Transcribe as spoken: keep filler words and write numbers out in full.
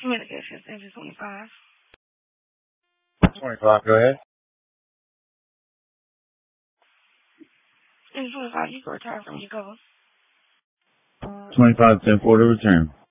Communications, engine twenty-five. twenty-five, go ahead. Engine twenty-five, you can retire from your goals. twenty-five, ten four to return.